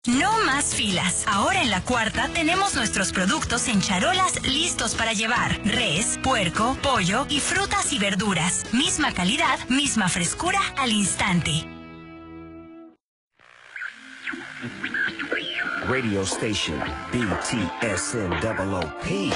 No más filas. Ahora en La Cuarta tenemos nuestros productos en charolas listos para llevar. Res, puerco, pollo y frutas y verduras. Misma calidad, misma frescura al instante. Radio station BTSN OOP.